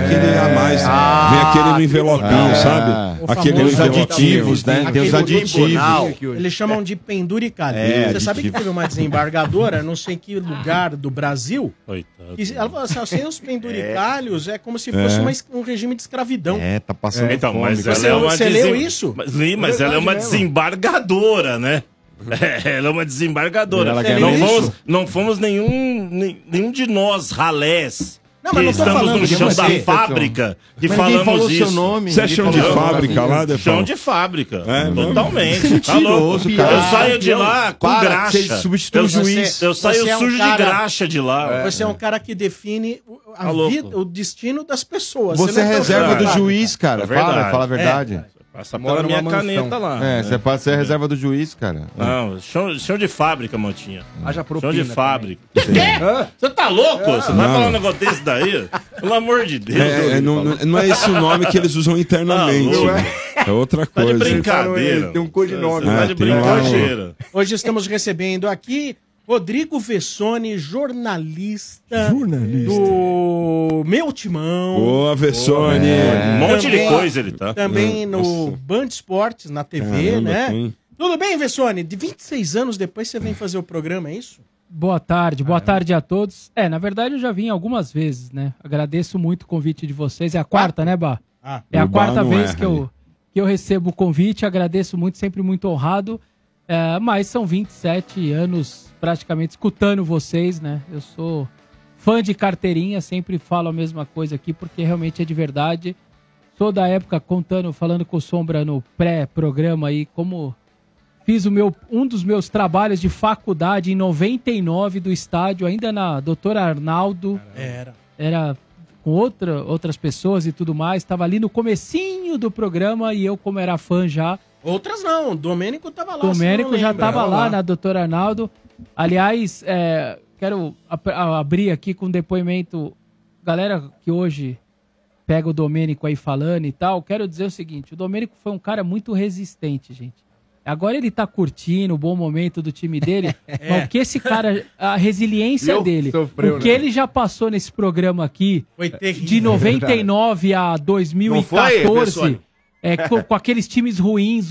aquele a mais. Vem aquele no envelopinho, sabe? Aquele Os aditivos, né? Tem os aditivos. Eles chamam de penduricalho. Você sabe que teve uma desembargadora, não sei que lugar do Brasil, que ela falou assim, sem os penduricalhos é como se fosse um regime de escravidão. Tá passando então, fome. mas ela é uma Você leu isso? Mas ela é uma desembargadora, né? Ela é uma desembargadora. Não fomos nenhum de nós ralés. Não, mas não tô estamos falando no de chão você. da fábrica que Mas falamos falou isso. seu nome. Você é chão de fábrica lá, Defão? Chão de fábrica. É, totalmente. Tá louco. cara. Eu saio de lá com graxa. Você substitui o juiz. Eu saio Você é um sujo cara- de graxa de lá. Você é um cara que define a louco. vida, o destino das pessoas. Você é não reserva do preocupado. juiz, cara. É verdade. Fala a verdade. Passa Mora pela minha numa mansão. caneta lá. Você é reserva do juiz, cara. Não, chão de fábrica, Montinha. Haja Chão propina de também. fábrica. Você tá louco? Você vai falar um negócio desse daí? Pelo amor de Deus. Não é esse o nome que eles usam internamente. É outra Tá de coisa. brincadeira. Tem um codinome. Tá de tem lá brincadeira. Hoje estamos recebendo aqui Rodrigo Vessone, jornalista do Meu Timão. Boa, Vessone. Um monte de Também- coisa ele tá. Também no Band Esportes, na TV, Caramba, né? tem. Tudo bem, Vessone? De 26 anos depois você vem fazer o programa, é isso? Boa tarde a todos. Na verdade eu já vim algumas vezes, né? Agradeço muito o convite de vocês. É a quarta, né, Bá? É a O Bá quarta não vez erra que eu recebo o convite, agradeço muito, sempre muito honrado. Mas são 27 anos praticamente escutando vocês, né? Eu sou fã de carteirinha, sempre falo a mesma coisa aqui, porque realmente é de verdade. Sou da época falando com o Sombra no pré-programa aí, como fiz um dos meus trabalhos de faculdade em 99 do estádio, ainda na Doutor Arnaldo. Era com outras pessoas e tudo mais. Estava ali no comecinho do programa e eu, como era fã já... Outras não, o Domênico tava lá. Domênico já estava lá na na Doutor Arnaldo. Aliás, quero abrir aqui com um depoimento. Galera que hoje pega o Domênico aí falando e tal, quero dizer o seguinte, o Domênico foi um cara muito resistente, gente. Agora ele tá curtindo o bom momento do time dele, mas o que esse cara, a resiliência dele, o que ele já passou nesse programa aqui, Foi terrível. de 99 a 2014, com aqueles times ruins,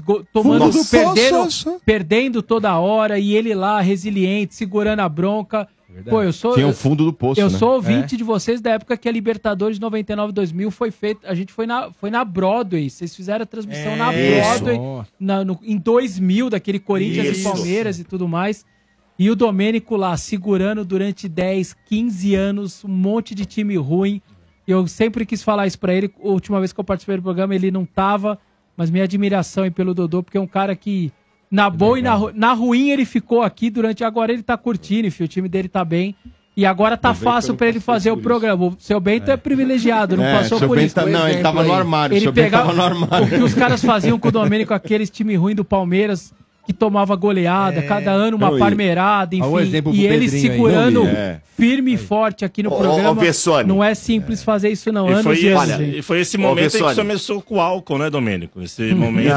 perdendo toda hora, e ele lá, resiliente, segurando a bronca. Pô, Tinha o fundo do poço, eu né? sou ouvinte de vocês da época que a Libertadores de 99 2000 foi feita. A gente foi na Broadway. Vocês fizeram a transmissão na Broadway em 2000, daquele Corinthians e Palmeiras e tudo mais. E o Domênico lá segurando durante 10, 15 anos um monte de time ruim. Eu sempre quis falar isso pra ele. A última vez que eu participei do programa ele não tava. Mas minha admiração aí pelo Dodô, porque é um cara que na boa e na ruim ele ficou aqui durante... Agora ele tá curtindo, enfim, o time dele tá bem. E agora tá fácil pra ele fazer o programa. O seu Bento é privilegiado, não passou por isso. Não, ele tava no armário. Ele Seu Bento pegava tava no armário. o que os caras faziam com o Domênico, aqueles time ruim do Palmeiras, que tomava goleada, cada ano uma parmeirada, enfim. E ele segurando firme e forte aqui no programa. Vessone. Não é simples fazer isso não. E foi esse momento aí que começou com o álcool, né, Domênico? Esse momento.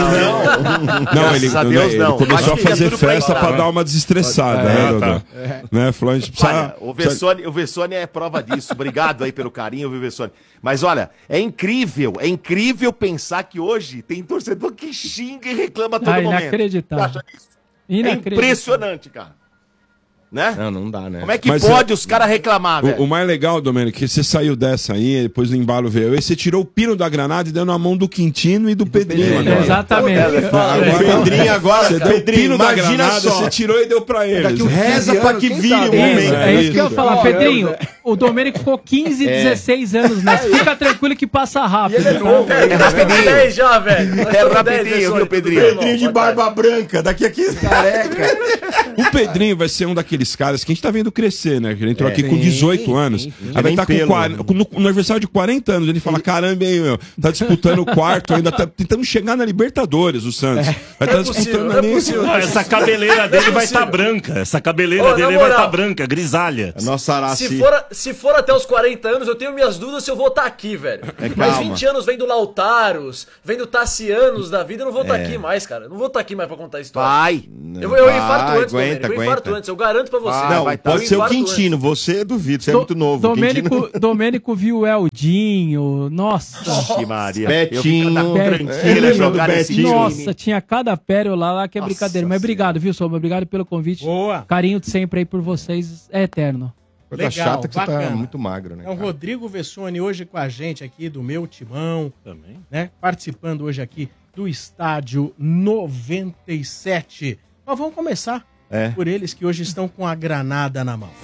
Não, ele começou a fazer festa pra dar dar uma desestressada, né, Dodô? Né, falou, a gente precisa... Olha, o Vessone é prova disso. Obrigado aí pelo carinho, viu, Vessone? Mas olha, é incrível pensar que hoje tem torcedor que xinga e reclama a todo momento. Inacreditável. Você acha isso? É impressionante, cara. Né? Não dá, né? Como é que pode os caras reclamar, velho? O mais legal, Domênico, que você saiu dessa aí, depois do embalo veio, aí você tirou o pino da granada e deu na mão do Quintino e do Pedrinho. Agora. Exatamente. Pedrinho agora, Você deu o pino da imagina granada, só. você tirou e deu pra eles. Reza pra que vire o momento. É isso que eu ia falar, Pedrinho. O Domênico ficou 15, 16 anos nessa. Fica tranquilo que passa rápido. É rapidinho. 10 já, velho. É rapidinho, viu, Pedrinho? Pedrinho de barba branca, daqui a 15 careca. O Pedrinho vai ser um daqueles caras que a gente tá vendo crescer, né? Ele entrou aqui com 18 anos. Aí vai estar no aniversário de 40 anos. Ele fala: caramba, hein, meu, tá disputando o quarto, ainda tá tentando chegar na Libertadores, o Santos. Vai estar disputando ali. Essa cabeleira dele vai estar branca. Essa cabeleira dele vai estar branca, grisalha. Nossa Araci. Se for até os 40 anos, eu tenho minhas dúvidas se eu vou estar aqui, velho. Mas 20 anos vendo Lautaros, vendo Tassianos da vida, eu não vou estar aqui mais, cara. Eu não vou estar aqui mais pra contar a história. Vai. Eu infarto antes, Domênico. Eu infarto antes. Eu garanto garanto pra você. Não, pode ser o Quintino, você duvido, você é muito novo. Domênico viu o Eldinho, nossa. Que Maria. Betinho, nossa, tinha cada pérola lá que é brincadeira. Mas obrigado, viu, Sombra? Obrigado pelo convite. Boa. Carinho de sempre aí por vocês é eterno. Coisa chata que bacana. você tá muito magro, né? É o Rodrigo Vessone hoje com a gente aqui do meu timão. Também. Né? Participando hoje aqui do Estádio 97. Mas vamos começar por eles que hoje estão com a granada na mão.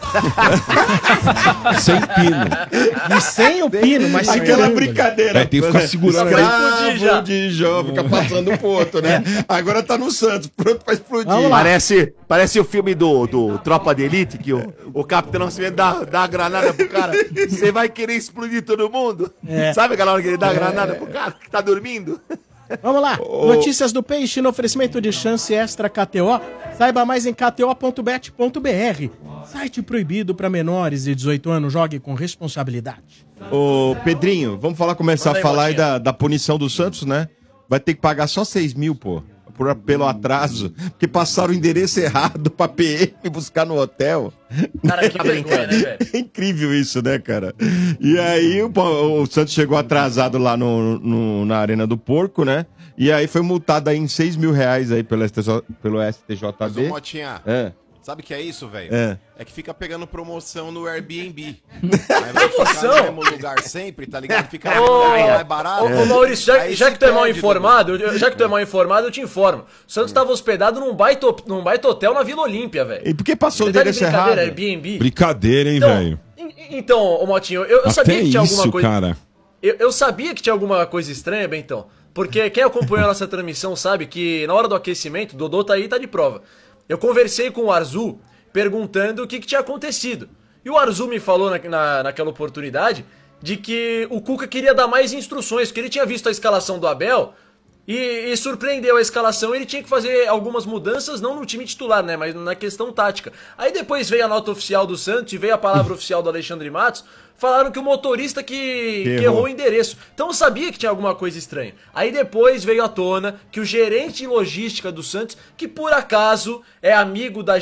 Sem pino. E sem o pino, mas aquela brincadeira. Tem que ficar segurando. Escravo de Jó, fica passando pro outro, né? Agora tá no Santos, pronto pra explodir. Parece o filme do Tropa de Elite, que o Capitão Nascimento dá a granada pro cara. Você vai querer explodir todo mundo? Sabe aquela hora que ele dá a granada pro cara que tá dormindo? Vamos lá, notícias do Peixe no oferecimento de Chance Extra KTO. Saiba mais em kto.bet.br. Site proibido para menores de 18 anos, jogue com responsabilidade. Ô, Pedrinho, vamos começar a falar aí da punição do Santos, né? Vai ter que pagar só 6 mil, pô, pelo atraso, porque passaram o endereço errado pra PM buscar no hotel. Cara, que vergonha, né, velho? É incrível isso, né, cara? E aí o Santos chegou atrasado lá na Arena do Porco, né? E aí foi multado aí em 6 mil reais aí pelo STJD. Mas, ô, Motinha, sabe o que é isso, velho? É que fica pegando promoção no Airbnb. Aí vai ficar no mesmo lugar sempre, tá ligado? Fica mais barato. Ô, Maurício, já que tu é mal informado, eu te informo. O Santos estava hospedado num baita hotel na Vila Olímpia, velho. E por que passou o endereço errado? Airbnb? Brincadeira, hein, velho? Então, ô Motinho, eu sabia que tinha alguma coisa... cara. Eu sabia que tinha alguma coisa estranha, Bentão. Porque quem acompanhou a nossa transmissão sabe que na hora do aquecimento, o Dodô tá aí, tá de prova. Eu conversei com o Arzu perguntando o que tinha acontecido. E o Arzu me falou naquela oportunidade de que o Cuca queria dar mais instruções, porque ele tinha visto a escalação do Abel e surpreendeu a escalação. Ele tinha que fazer algumas mudanças, não no time titular, né, mas na questão tática. Aí depois veio a nota oficial do Santos e veio a palavra oficial do Alexandre Matos. Falaram que o motorista que errou o endereço. Então eu sabia que tinha alguma coisa estranha. Aí depois veio à tona que o gerente de logística do Santos, que por acaso é amigo da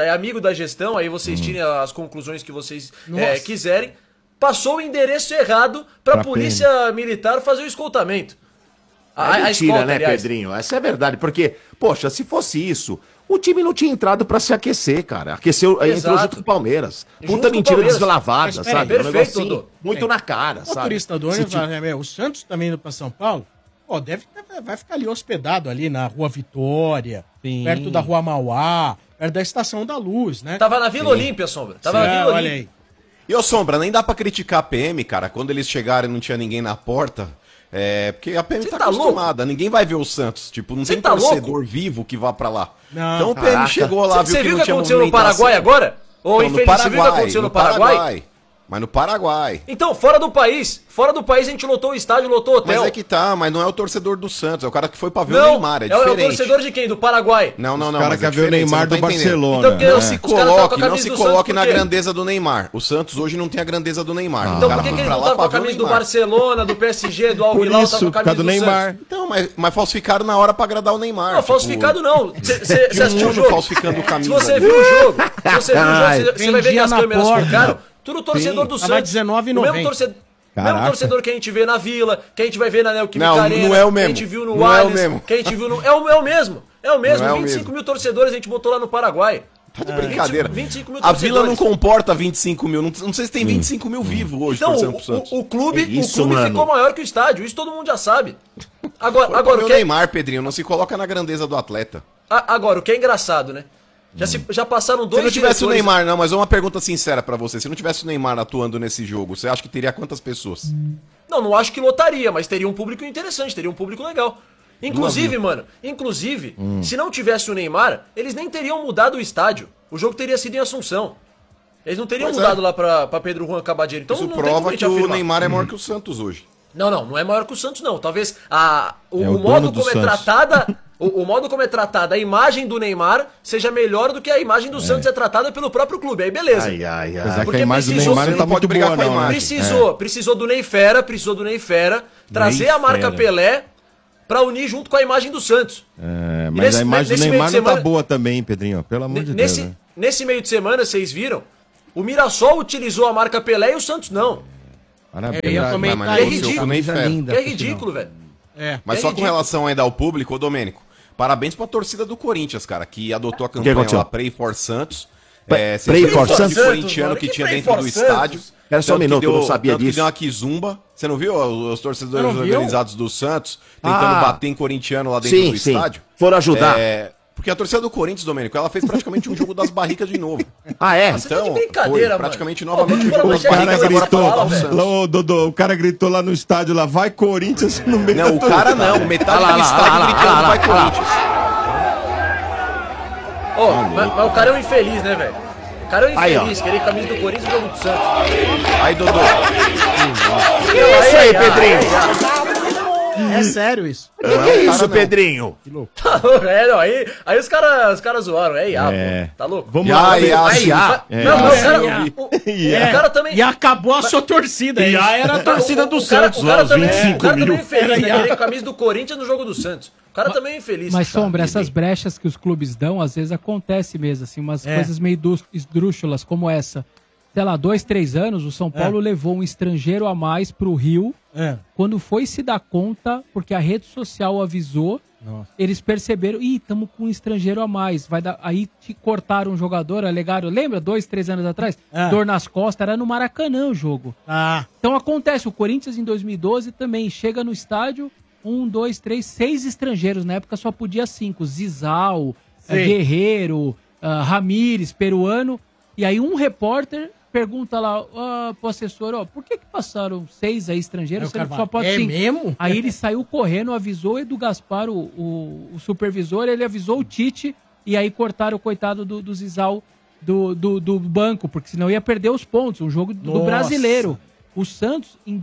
gestão, aí vocês tirem as conclusões que vocês quiserem, passou o endereço errado pra Polícia Militar fazer o escoltamento. Mentira, escolta, né, aliás. Pedrinho? Essa é verdade, porque, poxa, se fosse isso... O time não tinha entrado pra se aquecer, cara. Entrou junto com o Palmeiras. Puta mentira deslavada, sabe? Perfeito, Dodô. Muito na cara, sabe? O motorista do ônibus, o Santos também indo pra São Paulo, vai ficar ali hospedado ali na Rua Vitória, perto da Rua Mauá, perto da Estação da Luz, né? Tava na Vila Olímpia, Sombra. Tava na Vila Olímpia. Olha aí. E, ô, Sombra, nem dá pra criticar a PM, cara. Quando eles chegaram e não tinha ninguém na porta... porque a PM tá acostumada, ninguém vai ver o Santos. Tipo, não tem torcedor vivo que vá pra lá. Não, então o PM chegou lá, viu que não tinha movimentação. Você viu o que aconteceu no Paraguai agora? Ou infelizmente, você viu o que aconteceu no Paraguai? Mas no Paraguai. Então, fora do país a gente lotou o estádio, lotou o hotel. Mas é que tá, mas não é o torcedor do Santos, é o cara que foi pra ver o Neymar, é diferente. É o torcedor de quem? Do Paraguai. Não, o cara quer ver o Neymar do Barcelona. Então, não se coloque na grandeza do Neymar. O Santos hoje não tem a grandeza do Neymar. Então por que ele não tá com a camisa do Barcelona, do PSG, do Al Hilal, tá com a camisa do Neymar? Então, mas falsificaram na hora pra agradar o Neymar. Não, falsificado não. Você assistiu o jogo? Falsificando camisa. Se você viu o jogo, você vai ver que as câmeras focaram. Tudo torcedor do Santos. R$19,90. Mesmo torcedor que a gente vê na Vila, que a gente vai ver na Neoquímica Arena, não é o mesmo. que a gente viu no Allianz, que a gente viu no... É o mesmo. 25 mil torcedores a gente botou lá no Paraguai. Tá de brincadeira. 25 mil torcedores. A Vila não comporta 25 mil. Não sei se tem 25 mil vivos hoje, então, torcendo pro Santos. O clube ficou maior que o estádio. Isso todo mundo já sabe. Agora o Neymar, Pedrinho, não se coloca na grandeza do atleta. Agora, o que é engraçado, né? Já passaram 2 dias. Se não tivesse o Neymar, não, mas uma pergunta sincera pra você. Se não tivesse o Neymar atuando nesse jogo, você acha que teria quantas pessoas? Não acho que lotaria, mas teria um público interessante, teria um público legal. Inclusive, se não tivesse o Neymar, eles nem teriam mudado o estádio. O jogo teria sido em Assunção. Eles não teriam mudado lá pra Pedro Juan Cabadeiro. Então isso não prova que o Neymar é maior que o Santos hoje. Não é maior que o Santos, não. Talvez o modo como é tratada... O modo como é tratada a imagem do Neymar seja melhor do que a imagem do Santos é tratada pelo próprio clube. Aí beleza. Porque a imagem do Neymar não pode brigar com a imagem. Precisou do Ney Fera, trazer a marca Pelé pra unir junto com a imagem do Santos. Mas a imagem do Neymar não tá boa também, Pedrinho. Pelo amor de Deus. nesse meio de semana, vocês viram, o Mirassol utilizou a marca Pelé e o Santos não. É ridículo, velho. Mas só com relação ainda ao público, ô Domênico, parabéns pra torcida do Corinthians, cara, que adotou a campanha lá, Pray for Santos. Pray for Santos? O corintiano que tinha dentro do estádio. Era só um minuto, eu não sabia disso. Que deu uma quizumba. Você não viu os torcedores organizados do Santos tentando bater em corintiano lá dentro do estádio? Foram ajudar. Porque a torcida do Corinthians, Domênico, ela fez praticamente um jogo das barricas de novo. Ah, é? Então, tá de brincadeira, foi praticamente novamente um jogo das barricas agora para o Santos. Dodô, o cara gritou lá no estádio, lá, vai Corinthians no meio. Não, o cara não, metade do estádio gritando, vai Corinthians. Mas o cara é um infeliz, né, velho? O cara é um infeliz, querer camisa do Corinthians e jogo do Santos. Aí, Dodô. Que é isso aí, Pedrinho? É sério isso? O que é isso, Pedrinho? Que louco. Aí os caras zoaram. Tá louco? Vamos lá. O cara também... E acabou a sua torcida. E era a torcida do Santos lá, os 25 mil. O cara também é infeliz, né? Querer camisa do Corinthians no jogo do Santos. O cara também é infeliz. Mas, Sombra, essas brechas que os clubes dão, às vezes acontece mesmo, assim, umas coisas meio esdrúxulas, como essa. Sei lá, 2, 3 anos, o São Paulo levou um estrangeiro a mais pro Rio. Quando foi se dar conta, porque a rede social avisou, eles perceberam, estamos com um estrangeiro a mais. Aí te cortaram um jogador, alegaram, lembra? 2, 3 anos atrás? Dor nas costas, era no Maracanã o jogo. Então acontece, o Corinthians em 2012 também chega no estádio, 1, 2, 3, 6 estrangeiros. Na época só podia 5. Zizal, Guerreiro, Ramires, peruano. E aí um repórter pergunta lá pro assessor, por que passaram 6 aí estrangeiros? Você só pode 5. Mesmo? Aí ele saiu correndo, avisou o Edu Gaspar, o supervisor, ele avisou o Tite, e aí cortaram o coitado do Zizal do banco, porque senão ia perder os pontos, um jogo do brasileiro. O Santos, em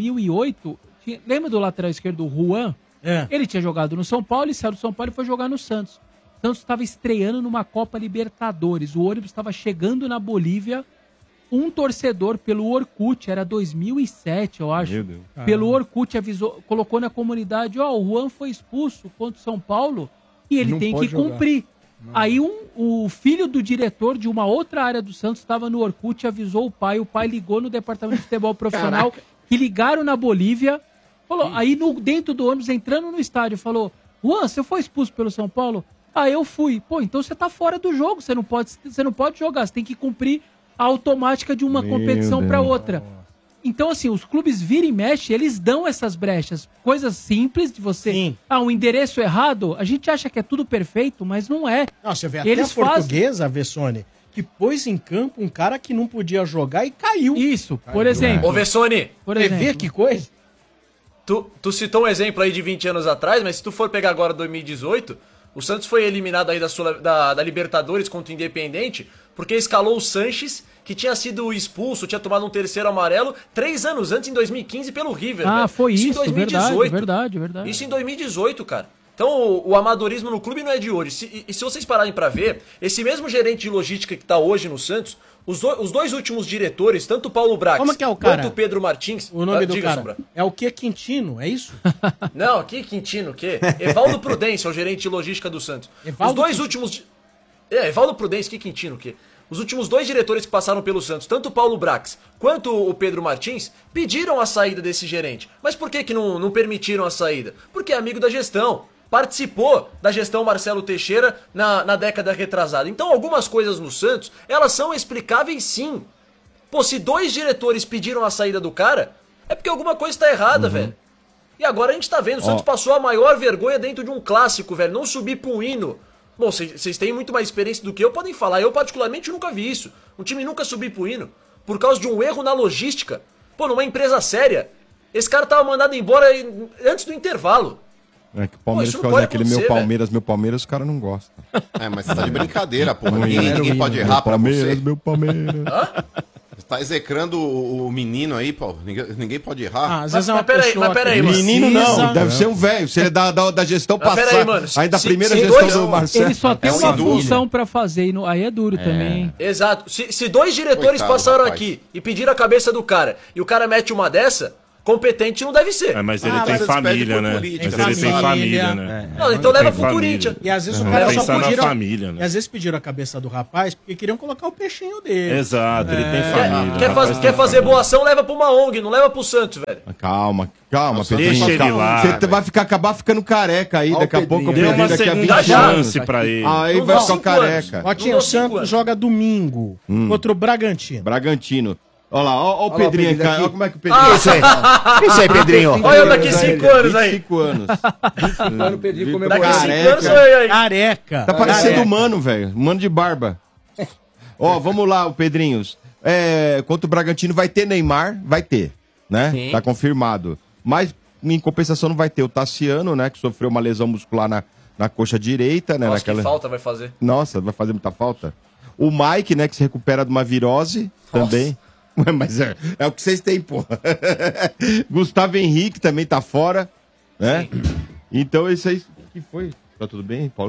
2008, lembra do lateral esquerdo, o Juan? Ele tinha jogado no São Paulo, e saiu do São Paulo e foi jogar no Santos. O Santos estava estreando numa Copa Libertadores, o ônibus estava chegando na Bolívia. Um torcedor pelo Orkut, era 2007, eu acho. Pelo Orkut avisou, colocou na comunidade, o Juan foi expulso contra o São Paulo e ele tem que cumprir. Aí o filho do diretor de uma outra área do Santos estava no Orkut e avisou o pai ligou no departamento de futebol profissional, que ligaram na Bolívia, falou, aí dentro do ônibus, entrando no estádio, falou, Juan, você foi expulso pelo São Paulo? Eu fui. Pô, então você tá fora do jogo, você não pode jogar, você tem que cumprir a automática de uma competição para outra. Então, assim, os clubes viram e mexem, eles dão essas brechas. Coisas simples de você... um endereço errado, a gente acha que é tudo perfeito, mas não é. Você vê até a Portuguesa, Vessone, que pôs em campo um cara que não podia jogar e caiu. Isso, por exemplo. Ô, Vessone, você vê que coisa? Tu citou um exemplo aí de 20 anos atrás, mas se tu for pegar agora 2018, o Santos foi eliminado aí da Libertadores contra o Independente, porque escalou o Sanches, que tinha sido expulso, tinha tomado um terceiro amarelo 3 anos antes, em 2015, pelo River. Foi isso, em 2018. Verdade. Isso em 2018, cara. Então o amadorismo no clube não é de hoje. E se vocês pararem pra ver, esse mesmo gerente de logística que tá hoje no Santos, os dois últimos diretores, tanto o Paulo Brax quanto o Pedro Martins... O nome do cara Sombra. É o que? Quintino, é isso? Não, que Quintino, o quê? Evaldo Prudência, é o gerente de logística do Santos. Evaldo Prudência, que Quintino, o quê? Os últimos 2 diretores que passaram pelo Santos, tanto o Paulo Brax quanto o Pedro Martins, pediram a saída desse gerente. Mas por que não permitiram a saída? Porque é amigo da gestão. Participou da gestão Marcelo Teixeira na década retrasada. Então algumas coisas no Santos, elas são explicáveis sim. Pô, se 2 diretores pediram a saída do cara, é porque alguma coisa tá errada, velho. E agora a gente tá vendo, o Santos passou a maior vergonha dentro de um clássico, velho. Não subir pro hino. Bom, vocês têm muito mais experiência do que eu, podem falar. Eu, particularmente, nunca vi isso. Um time nunca subir pro hino por causa de um erro na logística. Pô, numa empresa séria, esse cara tava mandado embora antes do intervalo. É que o Palmeiras fica olhando aquele meu Palmeiras, os caras não gostam. Mas você tá de brincadeira, pô. Ninguém pode errar pra você. Meu Palmeiras. Você tá execrando o menino aí, pô. Ninguém pode errar. Às vezes mas peraí, mano. Menino não, deve ser um velho. Se ele é da gestão passada. Peraí, mano. Aí da primeira gestão do Marcelo. Ele só tem uma função pra fazer. Aí é duro também. Exato. Se 2 diretores passaram aqui e pediram a cabeça do cara, e o cara mete uma dessa, competente não deve ser. Mas ele tem família, né? Política, mas ele tem família, né? Não, então leva pro Corinthians. E às vezes o cara só pediram... família, né? E às vezes pediram a cabeça do rapaz porque queriam colocar o peixinho dele. Exato, ele tem família. Quer fazer boa ação, leva pra uma ONG, não leva pro Santos, velho. Calma, Pedrinho. Deixa ele lá. Você vai acabar ficando careca aí, daqui a pouco. Deu uma segunda chance pra ele. Aí vai ficar careca. Motinha, o Santos joga domingo contra o Bragantino. Bragantino. Olha lá, ó o Pedrinho aqui. Olha como é que o Pedrinho... Isso aí, Pedrinho. Olha eu daqui 5 anos aí. 5 anos. 5 anos o Pedrinho comemorou. Daqui 5 anos sou eu aí. Careca. Tá parecendo humano, velho. Humano de barba. Ó, vamos lá, o Pedrinhos. Contra o Bragantino vai ter Neymar? Vai ter, né? Sim. Tá confirmado. Mas, em compensação, não vai ter o Tassiano, né? Que sofreu uma lesão muscular na coxa direita, né? Nossa, que falta vai fazer. Nossa, vai fazer muita falta. O Mike, né? Que se recupera de uma virose também. Mas é o que vocês têm, pô. Gustavo Henrique também tá fora, né? Então, isso aí que foi. Tá tudo bem, Paulo?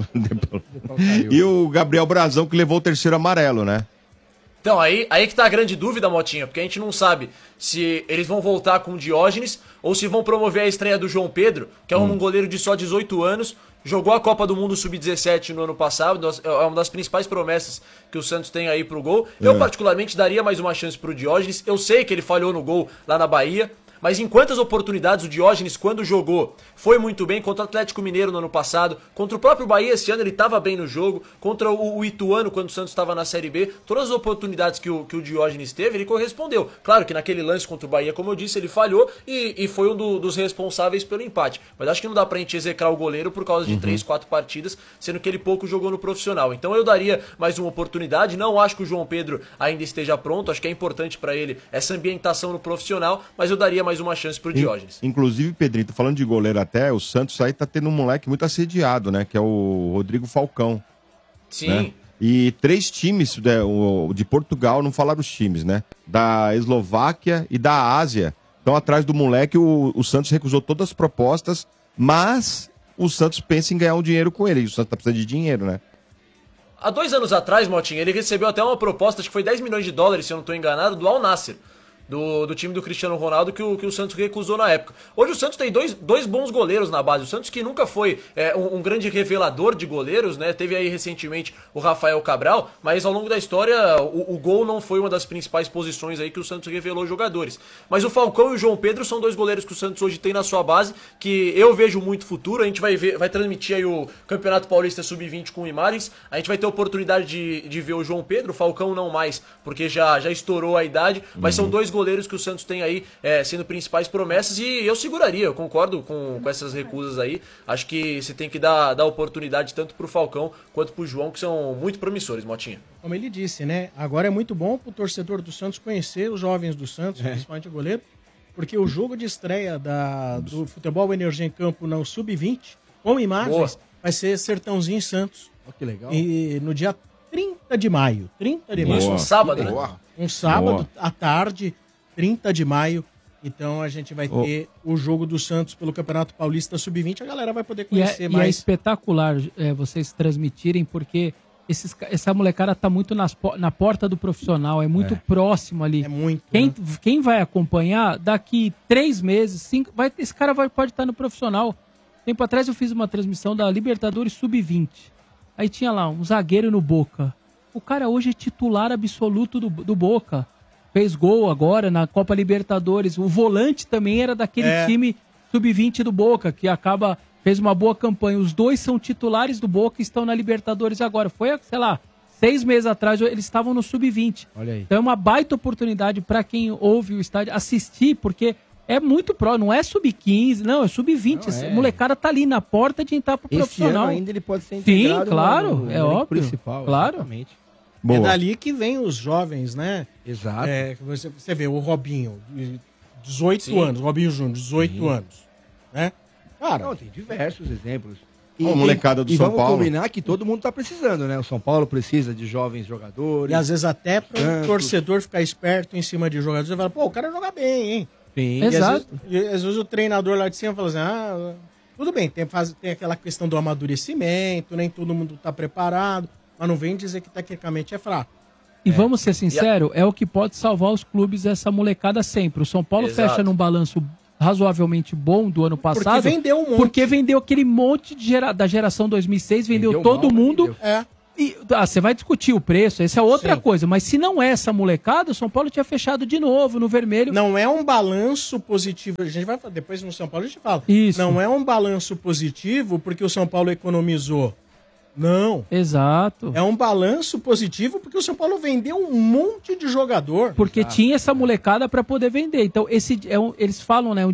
E o Gabriel Brazão, que levou o 3º amarelo, né? Então, aí que tá a grande dúvida, Motinha, porque a gente não sabe se eles vão voltar com o Diógenes ou se vão promover a estreia do João Pedro, que é um goleiro de só 18 anos, jogou a Copa do Mundo Sub-17 no ano passado, é uma das principais promessas que o Santos tem aí pro gol. Eu, particularmente, daria mais uma chance pro Diógenes. Eu sei que ele falhou no gol lá na Bahia, mas em quantas oportunidades o Diógenes, quando jogou, foi muito bem contra o Atlético Mineiro no ano passado, contra o próprio Bahia esse ano ele estava bem no jogo, contra o Ituano quando o Santos estava na Série B, todas as oportunidades que o Diógenes teve, ele correspondeu. Claro que naquele lance contra o Bahia, como eu disse, ele falhou e foi um dos responsáveis pelo empate. Mas acho que não dá pra gente execrar o goleiro por causa de 3, 4 partidas, sendo que ele pouco jogou no profissional. Então eu daria mais uma oportunidade, não acho que o João Pedro ainda esteja pronto, acho que é importante pra ele essa ambientação no profissional, mas eu daria mais uma chance pro Diógenes. Inclusive, Pedrinho, tô falando de goleiro até, o Santos aí tá tendo um moleque muito assediado, né? Que é o Rodrigo Falcão. Sim. Né? E 3 times de Portugal, não falaram os times, né? Da Eslováquia e da Ásia. Estão atrás do moleque, o Santos recusou todas as propostas, mas o Santos pensa em ganhar um dinheiro com ele. E o Santos tá precisando de dinheiro, né? Há 2 anos atrás, Motinha, ele recebeu até uma proposta, acho que foi 10 milhões de dólares, se eu não tô enganado, do Al Nassr. Do time do Cristiano Ronaldo que o Santos recusou na época. Hoje o Santos tem dois bons goleiros na base. O Santos que nunca foi um grande revelador de goleiros, né? Teve aí recentemente o Rafael Cabral, mas ao longo da história o gol não foi uma das principais posições aí que o Santos revelou jogadores. Mas o Falcão e o João Pedro são 2 goleiros que o Santos hoje tem na sua base, que eu vejo muito futuro. A gente vai transmitir aí o Campeonato Paulista Sub-20 com imagens. A gente vai ter a oportunidade de ver o João Pedro, o Falcão não mais, porque já estourou a idade, mas são 2 goleiros que o Santos tem aí sendo principais promessas e eu seguraria, eu concordo com essas recusas aí. Acho que você tem que dar oportunidade tanto pro Falcão quanto pro João, que são muito promissores, Motinha. Como ele disse, né? Agora é muito bom pro torcedor do Santos conhecer os jovens do Santos, principalmente o goleiro, porque o jogo de estreia do Futebol Energia em Campo no Sub-20, com imagens, vai ser Sertãozinho Santos. Oh, que legal. E no dia 30 de maio. 30 de maio. Isso, um sábado, né? Um sábado à tarde, 30 de maio. Então a gente vai ter o jogo do Santos pelo Campeonato Paulista Sub-20. A galera vai poder conhecer mais. E é espetacular vocês transmitirem, porque essa molecada tá muito na porta do profissional, é muito próximo ali. É muito. Quem vai acompanhar, daqui 3 meses, 5, esse cara pode estar no profissional. Tempo atrás eu fiz uma transmissão da Libertadores Sub-20. Aí tinha lá um zagueiro no Boca. O cara hoje é titular absoluto do Boca. Fez gol agora na Copa Libertadores. O volante também era daquele time Sub-20 do Boca, que fez uma boa campanha. Os 2 são titulares do Boca e estão na Libertadores agora. Foi, sei lá, 6 meses atrás eles estavam no Sub-20. Olha aí. Então é uma baita oportunidade para quem ouve o estádio assistir, porque é muito não é Sub-15, não, é Sub-20. Essa molecada tá ali na porta de entrar pro profissional. Ano ainda ele pode ser integrado. Sim, claro, no óbvio. Principal, claro. Exatamente. É dali que vem os jovens, né? Exato. Você vê o Robinho, 18 anos, Robinho Júnior, 18 anos. Né? Cara, não, tem diversos exemplos. E a molecada do São Paulo. Vamos combinar que todo mundo tá precisando, né? O São Paulo precisa de jovens jogadores. E às vezes até para o torcedor ficar esperto em cima de jogadores, você fala, pô, o cara joga bem, hein? Sim. Exato. E às vezes o treinador lá de cima fala assim, tudo bem, tem aquela questão do amadurecimento, nem todo mundo tá preparado, mas não vem dizer que tecnicamente é fraco. E vamos ser sinceros, é o que pode salvar os clubes, essa molecada sempre. O São Paulo fecha num balanço razoavelmente bom do ano passado. vendeu um monte. Porque vendeu aquele monte da geração 2006, vendeu todo mundo. Você vai discutir o preço, essa é outra coisa. Mas se não é essa molecada, o São Paulo tinha fechado de novo no vermelho. Não é um balanço positivo. A gente vai depois no São Paulo a gente fala. Isso. Não é um balanço positivo porque o São Paulo economizou. Não. Exato. É um balanço positivo porque o São Paulo vendeu um monte de jogador. Porque tinha essa molecada para poder vender. Então, eles falam, né,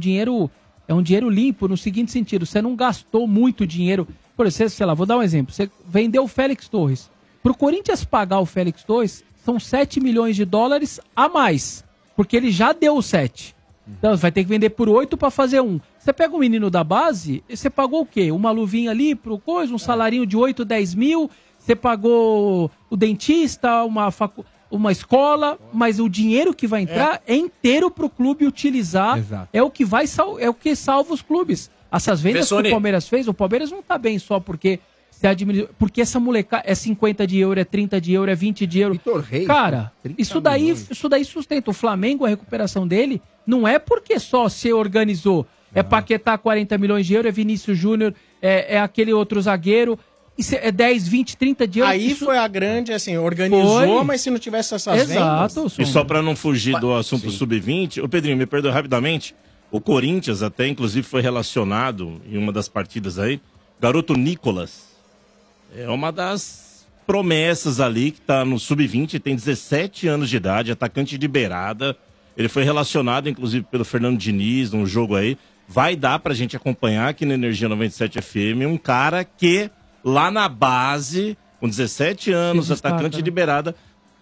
é um dinheiro limpo no seguinte sentido, você não gastou muito dinheiro. Por exemplo, sei lá, vou dar um exemplo. Você vendeu o Félix Torres. Pro Corinthians pagar o Félix Torres, são 7 milhões de dólares a mais. Porque ele já deu o 7. Então, você vai ter que vender por 8 para fazer 1. Você pega um menino da base, você pagou o quê? Uma luvinha ali pro coisa, um salarinho de 8, 10 mil. Você pagou o dentista, uma escola, mas o dinheiro que vai entrar é inteiro pro clube utilizar. Exato. É o que salva os clubes. Essas vendas que o Palmeiras fez, o Palmeiras não tá bem só porque porque essa molecada é 50 de euro, é 30 de euro, é 20 de euro. Reis, cara, isso daí sustenta. O Flamengo, a recuperação dele, não é porque só se organizou. É Paquetá, 40 milhões de euros, é Vinícius Júnior, é aquele outro zagueiro. Isso é 10, 20, 30 de euros. Aí foi a grande, assim, organizou, mas se não tivesse essas vendas... E só pra não fugir do assunto sub-20, ô Pedrinho, me perdoe rapidamente, o Corinthians até, inclusive, foi relacionado em uma das partidas aí, garoto Nicolas, é uma das promessas ali que tá no sub-20, tem 17 anos de idade, atacante de beirada, ele foi relacionado, inclusive, pelo Fernando Diniz, num jogo aí, vai dar pra gente acompanhar aqui na Energia 97 FM, um cara que... lá na base, com 17 anos, atacante de beirada,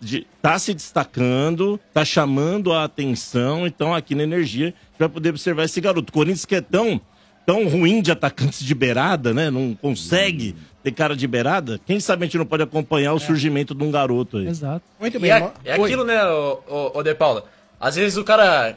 tá se destacando, tá chamando a atenção. Então, aqui na Energia, a gente vai poder observar esse garoto. O Corinthians, que é tão ruim de atacantes de beirada, né? Não consegue ter cara de beirada. Quem sabe a gente não pode acompanhar o surgimento de um garoto aí. Exato. Muito bem. É aquilo, né, o De Paula? Às vezes o cara...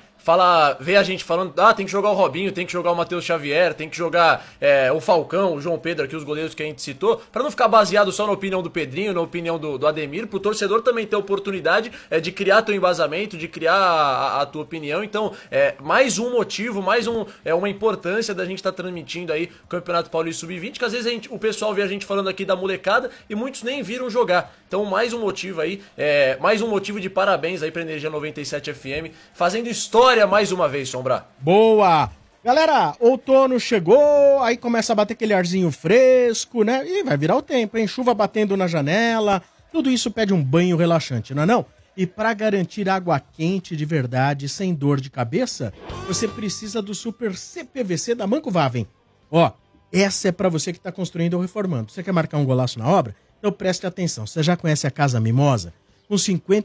vê a gente falando, tem que jogar o Robinho, tem que jogar o Matheus Xavier, tem que jogar o Falcão, o João Pedro aqui, os goleiros que a gente citou, pra não ficar baseado só na opinião do Pedrinho, na opinião do Ademir, pro torcedor também ter a oportunidade de criar teu embasamento, de criar a tua opinião. Então, mais um motivo, uma importância da gente estar transmitindo aí o Campeonato Paulista Sub-20, que às vezes o pessoal vê a gente falando aqui da molecada e muitos nem viram jogar. Então, mais um motivo aí, mais um motivo de parabéns aí pra Energia 97 FM, fazendo história mais uma vez, Sombra. Boa! Galera, outono chegou, aí começa a bater aquele arzinho fresco, né? E vai virar o tempo, hein? Chuva batendo na janela, tudo isso pede um banho relaxante, não é não? E para garantir água quente de verdade, sem dor de cabeça, você precisa do Super CPVC da Manco Vaven. Ó, essa é para você que está construindo ou reformando. Você quer marcar um golaço na obra? Então preste atenção. Você já conhece a Casa Mimosa? Com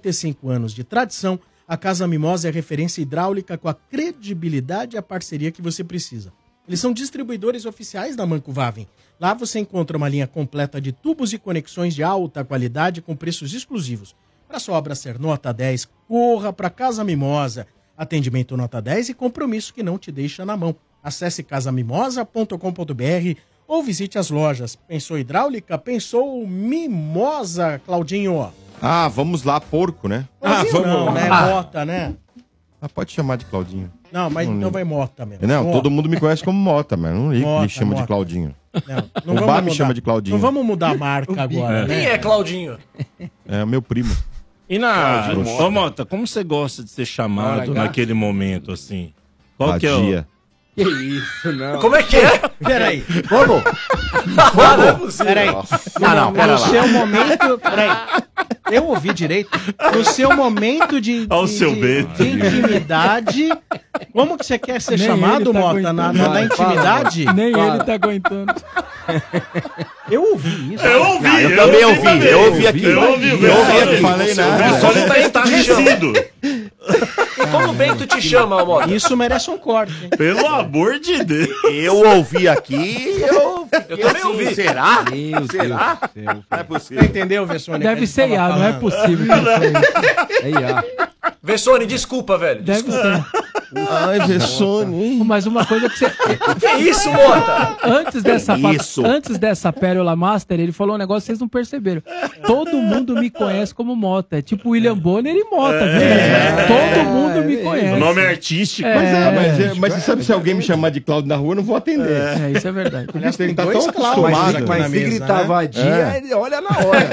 55 anos de tradição, a Casa Mimosa é a referência hidráulica com a credibilidade e a parceria que você precisa. Eles são distribuidores oficiais da Manco Vaven. Lá você encontra uma linha completa de tubos e conexões de alta qualidade com preços exclusivos. Para sua obra ser nota 10, corra para Casa Mimosa. Atendimento nota 10 e compromisso que não te deixa na mão. Acesse casamimosa.com.br ou visite as lojas. Pensou hidráulica? Pensou Mimosa, Claudinho. Vamos lá, porco, né? Vamos. Não, né? Mota, né? Pode chamar de Claudinho. Não, mas então vai Mota mesmo. Não, Mota. Todo mundo me conhece como Mota, mas não ligo que me chama de Claudinho. Não o Bar me chama de Claudinho. Não vamos mudar a marca agora, né? Quem é Claudinho? É meu primo. E ô Mota, como você gosta de ser chamado naquele momento, assim? Qual que é o... Que isso, não. Como é que é? Peraí. Como? Não é possível. Peraí. Não, pera lá. No seu momento... Peraí. Eu ouvi direito. No seu momento de intimidade... Como que você quer ser chamado, Mota? Na intimidade? Nem ele tá aguentando. Eu ouvi isso. Eu ouvi. Eu também ouvi. Eu ouvi aqui. Eu ouvi. Falei nada. Só não tá estarrecido. Como o Bento te chama, Mota? Isso merece um corte, hein? Pelo amor de Deus. Eu ouvi aqui, eu também ouvi. Será? Será? Não é Você possível. entendeu, Vessone? Deve ser IA, não é possível. É IA. Vessone, desculpa, velho. Deve ser. Ai, Vessone. Mas uma coisa que você... Que isso, Mota? Antes dessa Pérola Master, ele falou um negócio que vocês não perceberam. Todo mundo me conhece como Mota. É tipo William Bonner e Mota, viu? Todo mundo me conhece. O nome é artístico. Mas você sabe, se alguém me chamar de Cláudio na rua, eu não vou atender. Isso é verdade. Aliás, tem que estar tão acostumado. Mas se gritar vadia, ele olha na hora.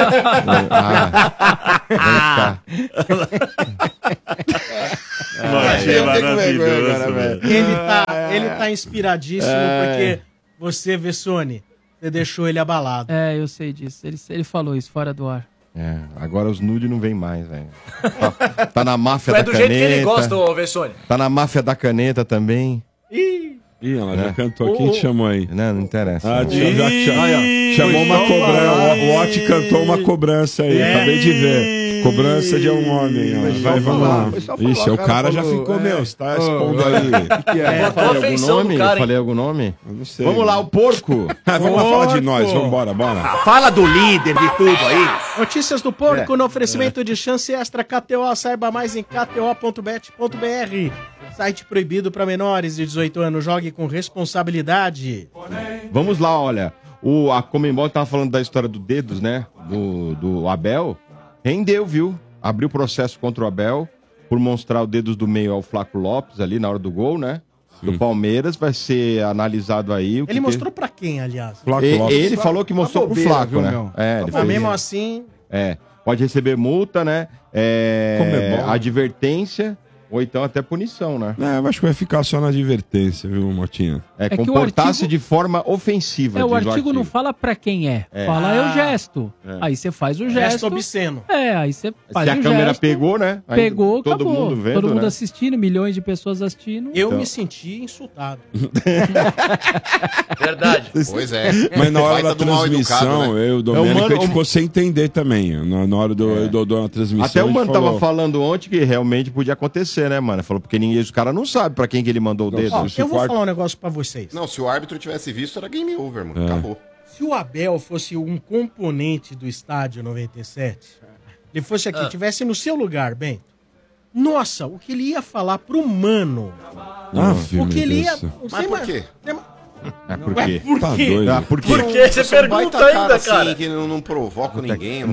Ele tá inspiradíssimo porque você, Vessone, você deixou ele abalado. Eu sei disso. Ele falou isso fora do ar. Agora os nude não vem mais, velho. Tá na máfia Foi da caneta. do jeito que ele gosta, ô Vessone. Tá na máfia da caneta também. Ih, ela já cantou. Quem te chamou aí? Não interessa. Chamou uma cobrança. O Oti cantou uma cobrança aí. Acabei de ver. Cobrança de um homem. Vai, vamos lá. Ixi, o cara já ficou, você tá expondo aí. Falei algum nome? Eu não sei. Vamos lá, o porco. Vamos lá falar de nós. Vambora, bora. Fala do líder de tudo aí. Notícias do porco no oferecimento de chance extra KTO. Saiba mais em kto.bet.br. Site proibido para menores de 18 anos. Jogue com responsabilidade. Vamos lá, olha. A Comembol tava falando da história do dedos, né? Do Abel. Rendeu, viu? Abriu processo contra o Abel por mostrar o dedos do meio ao Flaco Lopes ali na hora do gol, né? Do Palmeiras. Vai ser analisado aí. Ele mostrou pra quem, aliás? Ele falou que mostrou pro Flaco, né? Mas mesmo assim... Pode receber multa, né? Advertência... Ou então até punição, né? Eu acho que vai ficar só na advertência, viu, Motinha? Comportar-se de forma ofensiva. O artigo não fala pra quem fala o gesto. Aí você faz o gesto. Gesto obsceno. Aí você faz o gesto. Se a câmera pegou, né? Aí pegou, todo acabou. Mundo vendo, todo mundo né? assistindo, milhões de pessoas assistindo. Eu me senti insultado. Verdade. Pois é. Mas na hora da do mal educado, transmissão, né? eu e o Domênico, a gente ficou sem entender também. Na hora da transmissão. Até o Mano falou... tava falando ontem que realmente podia acontecer, né, mano? Falou, porque os caras não sabem pra quem que ele mandou o dedo. Eu vou falar um negócio pra vocês. Não, se o árbitro tivesse visto, era game over, mano. Acabou. Se o Abel fosse um componente do estádio 97, ele fosse aqui, tivesse no seu lugar, Bento, nossa, o que ele ia falar pro Mano. O que ele ia... Mas por quê? Por quê? Tá doido. Por quê? Por que você pergunta ainda, cara? Assim, que não provoco ninguém.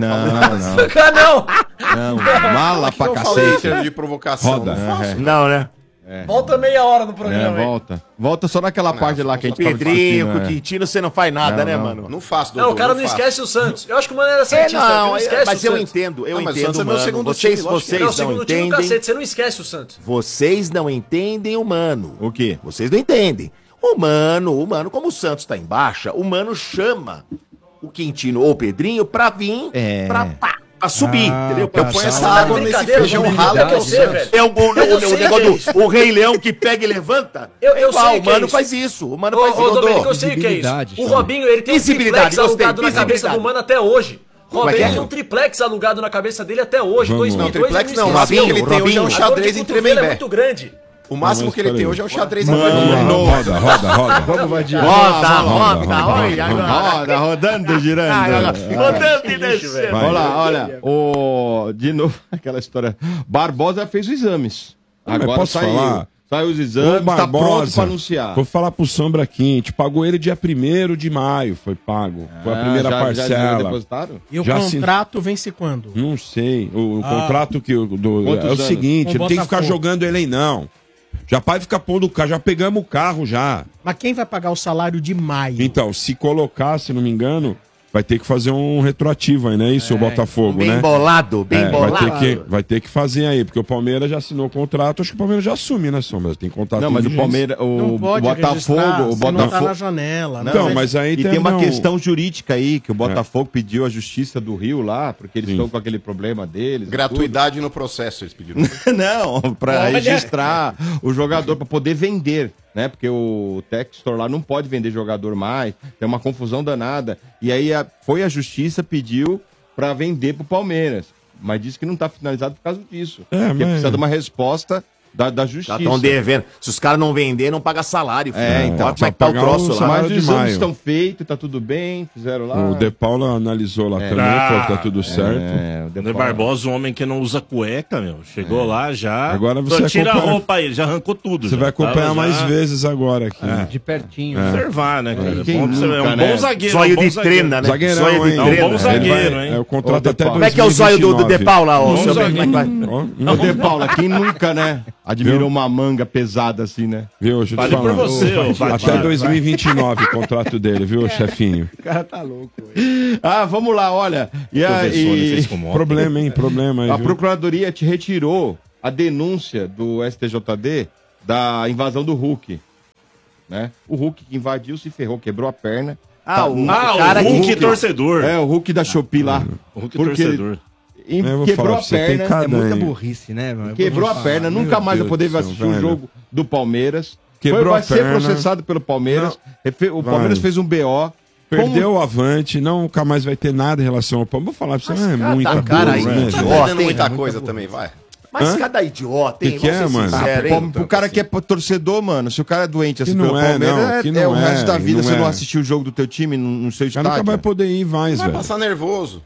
Não, mala pra cacete. De provocação. Roda. Não, né? Volta meia hora no programa. Volta só naquela parte lá que a gente Pedrinho, com o Quintino, você não faz nada, né, mano? Não faço, doutor. Não, o cara não esquece o Santos. Eu acho que o Mano era santista. Não esquece mas eu entendo, mas o Santos é meu segundo time. Vocês não entendem. Cacete, você não esquece o Santos. Vocês não entendem o Mano. O quê? Vocês não entendem. O Mano, como o Santos tá em baixa, o Mano chama o Quintino ou o Pedrinho pra vir pra subir, entendeu? Eu ponho essa água nesse feijão ralo que eu sei, velho. É o negócio do Rei Leão que pega e levanta. Eu sei o Mano faz isso. O Mano faz isso. Domênico, eu sei o que é isso. O Robinho, ele tem um triplex alugado na cabeça do Mano até hoje. Robinho tem um triplex alugado na cabeça dele até hoje. 2002, não, triplex não. O máximo que ele tem hoje é um xadrez em Tremembé. É muito grande. O máximo que ele tem hoje é o xadrez em Roda. Vamos, Vadinho. Rodando, girando. Rodando e descendo. Olha, de novo, aquela história. Barbosa fez os exames. Agora posso falar? Saiu os exames, tá pronto pra anunciar. Vou falar pro Sombra aqui, a gente pagou ele dia 1º de maio, foi pago. Foi a primeira parcela. Já depositaram? E o contrato vence quando? Não sei. O contrato que é o seguinte, ele tem que ficar jogando ele aí, não. Já vai ficar pondo o carro, já pegamos o carro já. Mas quem vai pagar o salário de maio? Então, se colocar, se não me engano, vai ter que fazer um retroativo aí, não é isso, o Botafogo, bem né? Bolado. Vai ter que fazer aí, porque o Palmeiras já assinou o contrato, acho que o Palmeiras já assume, né, Sombra? Tem contrato. Não, mas o Palmeiras, o Botafogo, não tá na janela, né? Então, mas aí tem uma questão jurídica aí, que o Botafogo pediu à Justiça do Rio lá, porque eles estão com aquele problema deles. Gratuidade no processo, eles pediram. Não, pra registrar o jogador, pra poder vender. Né? Porque o Textor lá não pode vender jogador mais, tem uma confusão danada. E aí foi a Justiça, pediu pra vender pro Palmeiras. Mas disse que não tá finalizado por causa disso. Porque precisa de uma resposta da justiça. Já estão devendo. Se os caras não vender, não paga salário. Então. Olha como é que tá o troço lá. Mas os exames estão feitos, tá tudo bem, fizeram lá. O De Paula analisou lá também, falou que tá tudo certo. O De Barbosa, um homem que não usa cueca, meu. Chegou lá já. Agora você tira a roupa aí, já arrancou tudo. Você vai acompanhar mais vezes agora aqui. De pertinho. Observar, né, cara? É um bom zagueiro. Zóio de trena, né? Zagueirão, Zóio de hein? É um bom zagueiro, hein? O contrato até 2029. Como é que é o zóio do De Paula, ô, seu bem? Como é que vai? Ô, De Paula, quem nunca, né? Admirou uma manga pesada assim, né? Viu? Deixa eu te Vale por falar. você, ô. Até 2029 o contrato dele, viu, chefinho? O cara tá louco. Vamos lá, olha. Problema, hein? Problema aí, A viu? Procuradoria te retirou a denúncia do STJD da invasão do Hulk. Né? O Hulk que invadiu, se ferrou, quebrou a perna. O Hulk torcedor. É, o Hulk da Shopee lá. O Hulk torcedor. Quebrou a perna. É muita burrice, né, mano? Quebrou a perna, nunca mais vai poder assistir o jogo do Palmeiras. Vai ser processado pelo Palmeiras. O Palmeiras fez um BO. Perdeu o Avante, nunca mais vai ter nada em relação ao Palmeiras. Vou falar pra você, não é muita cara aí, né? Tá perdendo muita coisa também, vai. Mas cada idiota, hein? Que é, mano? O cara que é torcedor, mano, se o cara é doente assim pelo Palmeiras, é o resto da vida você não assistiu o jogo do teu time no seu estádio. Nunca vai poder ir mais, velho. Vai passar nervoso.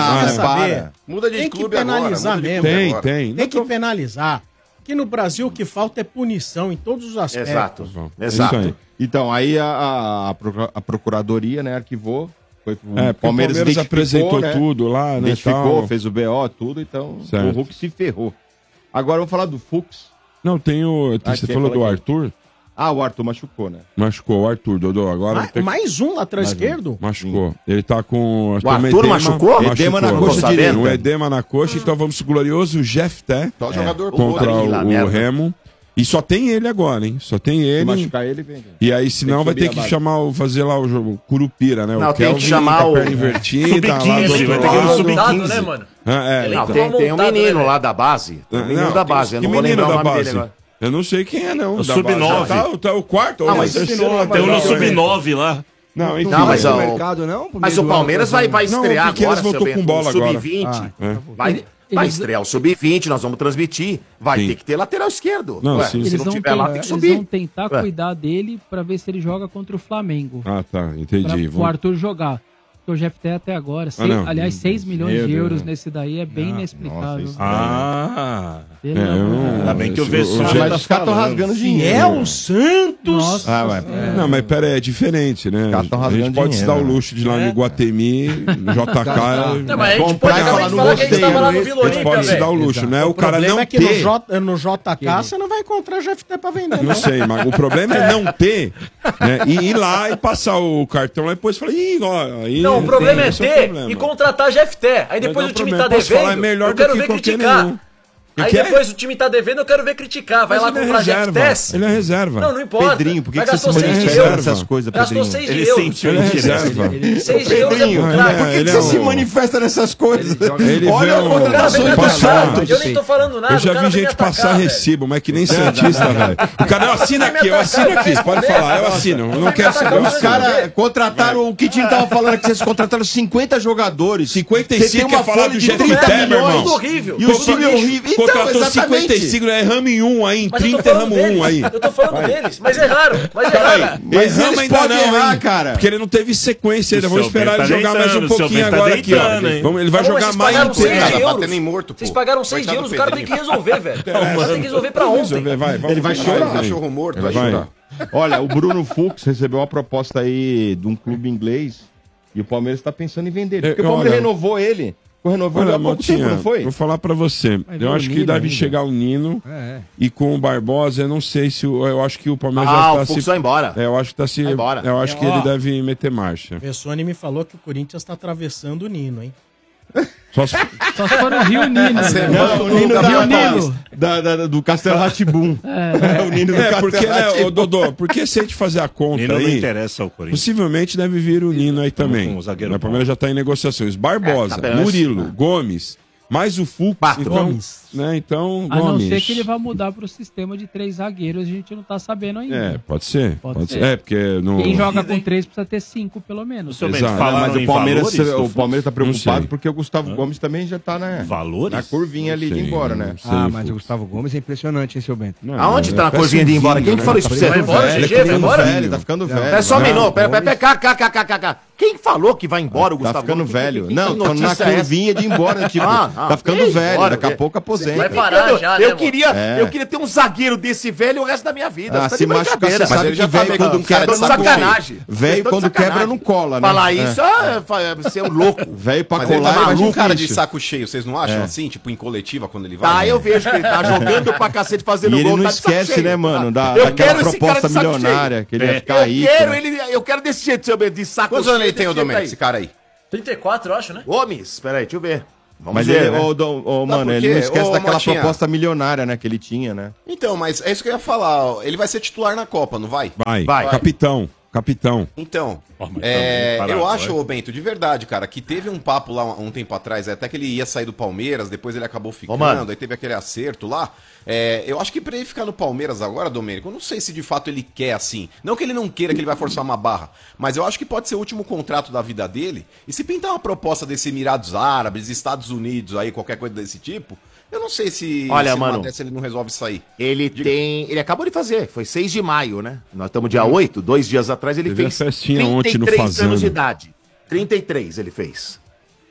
Para. Muda de Tem que clube penalizar agora. mesmo. Tem. Tem que penalizar. Aqui no Brasil o que falta é punição em todos os aspectos. Exato. Então, aí a Procuradoria, né, arquivou. Foi o Palmeiras apresentou tudo lá, né? Identificou, fez o BO, tudo, então certo. O Hulk se ferrou. Agora vamos falar do Fux. Não, tem o. Você falou do Arthur? O Arthur machucou, né? Machucou o Arthur, Dodô. Agora Mais um lateral esquerdo? Machucou. Ele tá com. O Arthur machucou? Edema na coxa direita. Um edema na coxa, então vamos pro glorioso Jefté jogador contra o Remo. E só tem ele agora, hein? Só tem ele. Se machucar ele, vem. E aí, senão vai ter que fazer lá o jogo Curupira, né? Não, o tem que chamar o perna invertida, Sub-15, vai ter que ir no Sub-15, né, mano? Não, tem um menino lá da base. Um menino da base. Eu não vou lembrar o nome dele agora. Eu não sei quem é, não. O Sub-9. Tá o quarto. Não, mas tem um no Sub-9 lá. Não, enfim. Não, mas o mercado não. Mas o Palmeiras vai estrear porque agora, eles voltou com bola agora. Sub-20. Vai estrear o Sub-20, nós vamos transmitir. Vai ter que ter lateral esquerdo. Se não tiver lá, tem que subir. Eles vão tentar cuidar dele pra ver se ele joga contra o Flamengo. Tá, entendi. O Arthur jogar. Porque o Jefté até agora, aliás, 6 milhões de euros nesse daí é bem inexplicável. Ainda bem que o Vesson Mas os caras estão rasgando dinheiro. É o Santos! Não, mas pera aí, é diferente, né? A gente pode se dar o luxo de ir lá no Iguatemi, no JK. Não, mas a gente pode acabar de falar que a gente tava lá no Vila A gente pode se dar o luxo, né? O cara não ter. No JK você não vai encontrar Jefté pra vender. Não sei, mas o problema é não ter, né? E ir lá e passar o cartão lá e depois falar, Não, o problema é ter e contratar Jefté. Aí depois o time tá devendo, eu quero ver criticar. Aí depois o time tá devendo, eu quero ver criticar. Vai lá comprar Jeftés. Ele é reserva. Não importa. Pedrinho, por que você gastou se 6 de manifesta euros. nessas coisas, Pedrinho? Gastou 6 de Ele euros. sentiu Ele é reserva. 6 de euros é pro craque. Por que você se manifesta nessas coisas? Ele Olha a veio- contratação Cara, do Santos. eu nem tô falando nada. Eu já o cara vi vem me gente passar atacar, recibo, mas que nem cientista, velho. O cara, eu assino aqui, eu assino aqui. Você pode falar, eu assino. Eu não quero saber. Os caras contrataram, o que time tava falando que vocês contrataram 50 jogadores. 55 Você tem quer falar falar do de Jefté, 30 meu milhões. irmão. Tudo horrível. E o time horrível. Então, Contratou exatamente. 55, erramos em um aí, em Mas eu tô 30 falando erramos um deles. aí. Eu tô falando deles. Mas erraram. Mas Erramos eles podem errar, hein? cara. Porque ele não teve sequência ainda. Vamos O seu esperar ele Ben tá jogar mais um deitando, o seu pouquinho Ben tá agora aqui, ó. deitando, hein? Ele vai jogar vocês mais pagaram inteiro. 6 Tá euros. batendo em morto, pô. Vocês pagaram 6 Coitado euros, do o cara tem Pedrinho. que resolver, velho. Tem que resolver pra ontem. Ele vai chorar. Cachorro morto, vai Vai. chorar. Olha, o Bruno Fux recebeu uma proposta aí de um clube inglês e o Palmeiras tá pensando em vender ele. Porque o Palmeiras renovou ele. Renovou ele há pouco tempo, não foi? Vou falar pra você. Eu acho que deve chegar o Nino e com o Barbosa, eu não sei se... Eu acho que o Palmeiras já está o Fux vai embora. Eu acho que tá se... Vai embora. Eu acho que ele deve meter marcha. Bessone me falou que o Corinthians tá atravessando o Nino, hein? Só se... Só se for o Rio Nino. Não, o Nino Rio Nino. do Castelo Rá-Tim-Bum. O Nino do porque, Castelo né, Rá-Tim-Bum. ô, Dodô, porque se a gente fazer a conta Nino não aí... interessa ao Corinthians. Possivelmente deve vir o Nino aí também. com o zagueiro O Palmeiras já tá em negociações. Barbosa, tá bem, Murilo, Gomes, mais o Fux. Gomes. Né, então, a não ser que ele vá mudar para o sistema de 3 zagueiros, a gente não tá sabendo ainda. Pode ser. Pode ser. Porque quem joga com 3 precisa ter 5, pelo menos. Mas o Palmeiras tá preocupado porque o Gustavo Gomes também já tá na curvinha ali de ir embora, né? Mas o Gustavo Gomes é impressionante, hein, seu Bento? Aonde tá na curvinha de ir embora? Quem que falou isso pra você? Vai embora, GG? Ele tá ficando velho. É só um minuto. Quem falou que vai embora o Gustavo Gomes? Tá ficando velho. Não, na curvinha de ir embora, tipo, tá ficando velho, daqui a pouco aposenta. Vai parar já, né, eu queria ter um zagueiro desse velho o resto da minha vida. Se machucar, você sabe que velho quando quebra, sacanagem. Velho quando quebra não cola, né? Falar isso é ser um louco. Velho pra mas colar ele tá é um cara de saco cheio, vocês não acham assim? Tipo, em coletiva, quando ele vai? Tá, eu vejo que ele tá jogando pra cacete, fazendo gol. E ele não tá esquece, né, mano, daquela proposta milionária que ele ia ficar aí. Eu quero desse jeito, seu Bento, de saco cheio. Quantos anos ele tem, o Domênico, esse cara aí? 34, eu acho, né? Gomes, peraí, deixa eu ver. Mas ele, mano, ele não esquece daquela proposta milionária, né, que ele tinha, né? Então, mas é isso que eu ia falar. Ele vai ser titular na Copa, não vai? Vai. Capitão. Então, eu acho, Bento, de verdade, cara, que teve um papo lá um tempo atrás, até que ele ia sair do Palmeiras, depois ele acabou ficando, aí teve aquele acerto lá. Eu acho que pra ele ficar no Palmeiras agora, Domênico, eu não sei se de fato ele quer assim. Não que ele não queira que ele vai forçar uma barra, mas eu acho que pode ser o último contrato da vida dele. E se pintar uma proposta desse Emirados Árabes, Estados Unidos, aí qualquer coisa desse tipo, eu não sei se ele não resolve sair. Ele acabou de fazer, foi 6 de maio, né? Nós estamos dia 8, 2 dias atrás ele fez 33 anos de idade. 33 ele fez.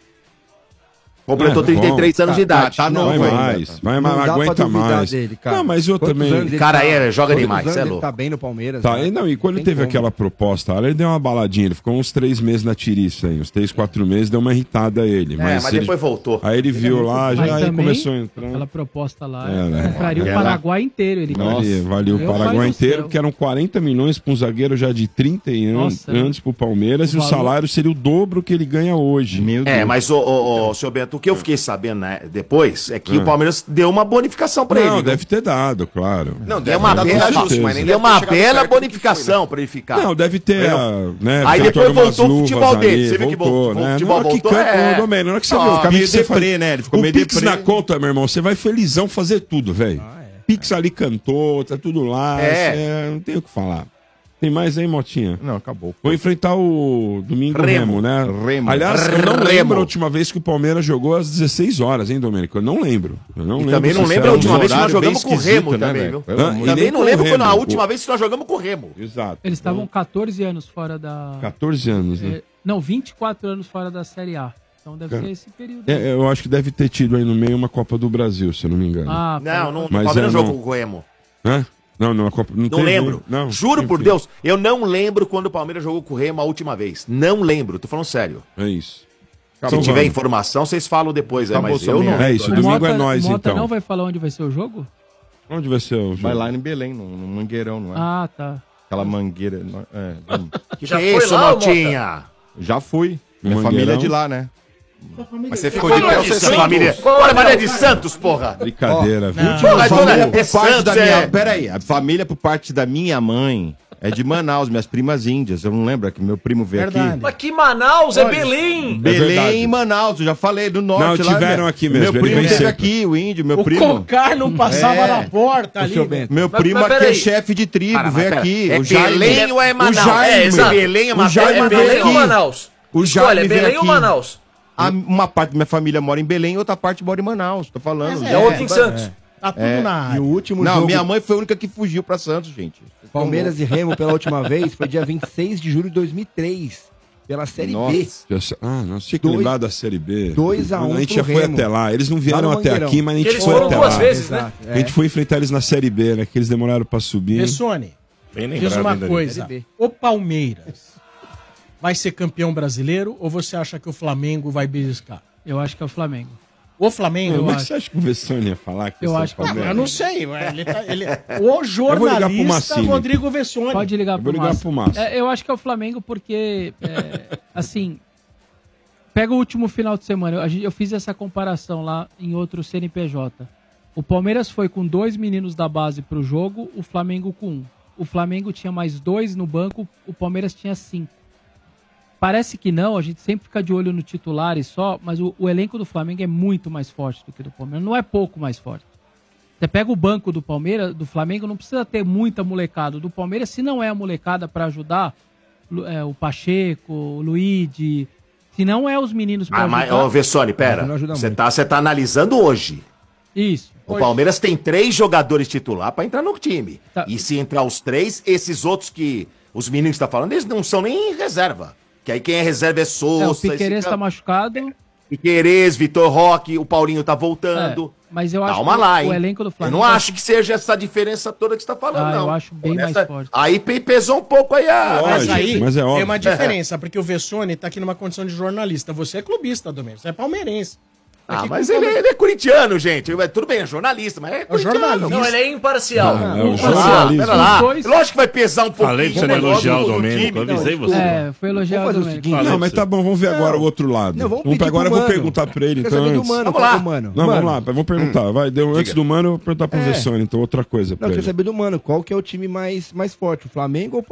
Completou 33 anos de idade. Tá novo vai mais, aguenta mais. Dele, cara. Não, mas eu também... Cara, joga demais, é louco. Ele tá bem no Palmeiras. Tá, não, e quando ele teve aquela proposta, ele deu uma baladinha, ele ficou uns 3 meses na tiriça aí, uns 3, 4 meses, deu uma irritada a ele. Mas depois voltou. Aí ele viu lá, já aí começou a entrar. Aquela proposta lá, compraria o Paraguai inteiro. Ele valia o Paraguai inteiro, porque eram 40 milhões pra um zagueiro já de 30 anos pro Palmeiras, e o salário seria o dobro que ele ganha hoje. Meu Deus. Mas, seu Bento, o que eu fiquei sabendo depois é que o Palmeiras deu uma bonificação pra ele. Não, deve ter dado, claro. Não, deu uma bela bonificação pra ele ficar. Não, deve ter. Aí depois voltou o futebol dele. Você viu que voltou? Né? O futebol voltou. Na hora que você viu, meio deprê, né? Ele ficou meio deprê. Pix na conta, meu irmão, você vai felizão fazer tudo, velho. Pix ali cantou, tá tudo lá. Não tem o que falar. Tem mais aí, Motinha? Não, acabou. Vou enfrentar o domingo Remo, né? Aliás, eu não lembro a última vez que o Palmeiras jogou às 16 horas, hein, Domênico? Eu não lembro. Também não lembro a última vez que nós jogamos com o Remo também, viu? Também não lembro quando a última vez que nós jogamos com o Remo. Exato. Eles estavam 14 anos fora da... 14 anos, né? Não, 24 anos fora da Série A. Então deve ser esse período. Eu acho que deve ter tido aí no meio uma Copa do Brasil, se eu não me engano. Não, o Palmeiras jogou com o Remo. Hã? Não, a Copa, não lembro. Não, juro por Deus, eu não lembro quando o Palmeiras jogou com o Remo a última vez. Não lembro, tô falando sério. É isso. Se tiver informação, vocês falam depois. Mas eu não. É isso, domingo é nós, então. O Mota não vai falar onde vai ser o jogo? Onde vai ser o jogo? Vai lá em Belém, no Mangueirão, não é? Ah, tá. Aquela mangueira. Que é isso, Motinha? Já fui. Minha família é de lá, né? Mas você ficou de pé, você família. Olha, Maria de Santos, porra. Brincadeira, viu? Peraí, a família por parte da minha mãe é de Manaus, minhas primas índias. Eu não lembro que meu primo veio aqui. Mas que Manaus? É Belém! Belém e Manaus, eu já falei, do norte. Não, tiveram aqui mesmo. Meu primo esteve aqui, o índio, meu primo. O Cocar não passava na porta ali. Meu primo aqui é chefe de tribo, veio aqui. É Belém ou é Manaus? Belém ou Manaus? Olha, é Belém ou Manaus? Uma parte da minha família mora em Belém e outra parte mora em Manaus, tô falando. É outra em Santos. Tá tudo na área. E o último não, jogo... minha mãe foi a única que fugiu pra Santos, gente. Palmeiras e Remo pela última vez foi dia 26 de julho de 2003, pela Série B. Nossa, tinha que lembrar da Série B. 2-1 A gente já foi até lá. Eles não vieram até aqui, mas a gente foi até lá. Duas vezes, né? A gente foi enfrentar eles na Série B, né? Que eles demoraram pra subir. Bessone, diz uma coisa. O Palmeiras vai ser campeão brasileiro ou você acha que o Flamengo vai beliscar? Eu acho que é o Flamengo. O Flamengo? Mas você acha que o Vessone ia falar que eu acho que eu não sei. O jornalista Rodrigo Vessone. Pode ligar pro Márcio. Eu acho que é o Flamengo porque, assim, pega o último final de semana. Eu fiz essa comparação lá em outro CNPJ. O Palmeiras foi com 2 meninos da base pro jogo, o Flamengo com 1. O Flamengo tinha mais 2 no banco, o Palmeiras tinha 5. parece que não, a gente sempre fica de olho no titular e só, mas o elenco do Flamengo é muito mais forte do que do Palmeiras, não é pouco mais forte. Você pega o banco do Palmeiras, do Flamengo, não precisa ter muita molecada. Do Palmeiras, se não é a molecada para ajudar, o Pacheco, o Luigi, se não é os meninos para ajudar... Mas, ô Vessone, pera, você tá analisando hoje. Isso. O Palmeiras tem 3 jogadores titular para entrar no time. Tá. E se entrar os 3, esses outros que os meninos estão falando, eles não são nem reserva. Que aí quem é reserva é Souza. O Piquerez tá machucado. Piquerez, Vitor Roque, o Paulinho tá voltando. Mas eu acho Calma lá, hein? o elenco do Flamengo... Eu não acho que seja essa diferença toda que você tá falando, não. Eu acho bem mais forte. Aí pesou um pouco aí mas é óbvio. Tem uma diferença, porque o Vessone tá aqui numa condição de jornalista. Você é clubista, Domênico. Você é palmeirense. Mas ele é corintiano, gente. Tudo bem, é jornalista, mas é jornalista. Não, ele é imparcial. É o jornalismo. Pera lá. Lógico que vai pesar um pouquinho. Falei pra você não elogiar o Domênico, eu avisei você. Foi elogiar o Domênico. Não, mas tá bom, vamos ver agora o outro lado. Agora eu vou perguntar pra ele, então, antes. Vamos lá. Não, vamos lá, vamos perguntar. Antes do Mano, eu vou perguntar pro Vessone, então outra coisa pra ele. Não, quer saber do Mano, qual que é o time mais forte, o Flamengo ou o